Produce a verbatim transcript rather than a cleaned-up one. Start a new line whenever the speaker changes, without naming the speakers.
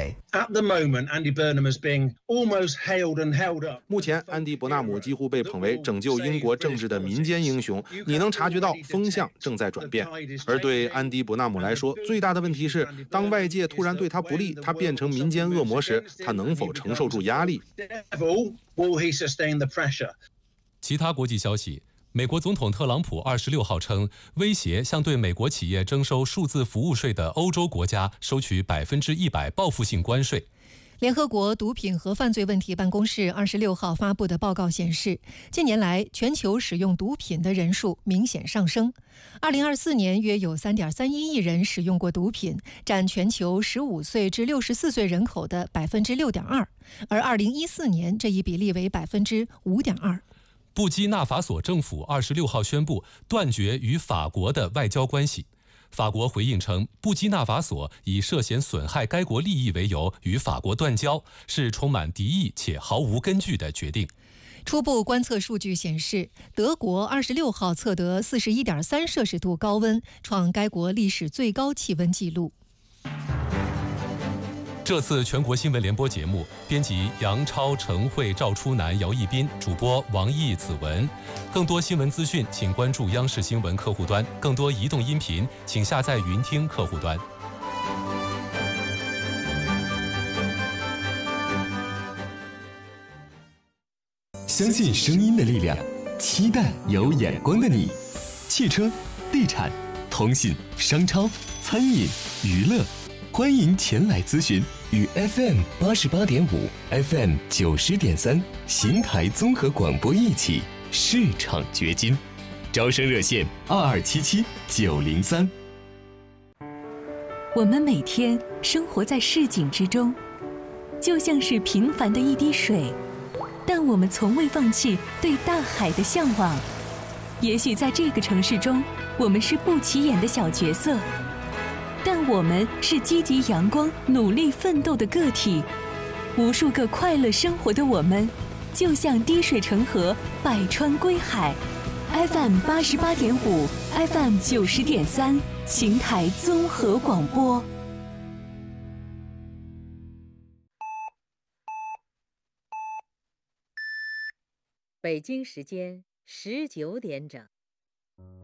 为。
At the moment, Andy Burnham is being almost hailed and held up.
目前，安迪·伯纳姆几乎被捧为拯救英国政治的民间英雄。你能察觉到风向正在转变。而对安迪·伯纳姆来说，最大的问题是，当外界突然对他不利，他变成民间恶魔时，他能否承受住压力？
其他国际消息。美国总统特朗普二十六号称，威胁向对美国企业征收数字服务税的欧洲国家收取百分之一百报复性关税。
联合国毒品和犯罪问题办公室二十六号发布的报告显示，近年来全球使用毒品的人数明显上升。二零二四年约有 三点三一亿人使用过毒品，占全球十五岁至六十四岁人口的百分之六点二，而二零一四年这一比例为百分之五点二。
布基纳法索政府二十六号宣布断绝与法国的外交关系。法国回应称，布基纳法索以涉嫌损害该国利益为由与法国断交，是充满敌意且毫无根据的决定。
初步观测数据显示，德国二十六号测得 四十一点三摄氏度高温，创该国历史最高气温纪录。
这次全国新闻联播节目，编辑杨超、陈慧、赵初南、姚一斌，主播王毅、子文。更多新闻资讯，请关注央视新闻客户端；更多移动音频，请下载云听客户端。
相信声音的力量，期待有眼光的你。汽车、地产、通信、商超、餐饮、娱乐。欢迎前来咨询，与 F M 八十八点五、F M 九十点三邢台综合广播一起市场掘金，招生热线二二七七九零三。
我们每天生活在市井之中，就像是平凡的一滴水，但我们从未放弃对大海的向往。也许在这个城市中，我们是不起眼的小角色。但我们是积极阳光、努力奋斗的个体，无数个快乐生活的我们，就像滴水成河，百川归海。F M 八十八点五 ，F M 九十点三，邢台综合广播。
北京时间十九点整。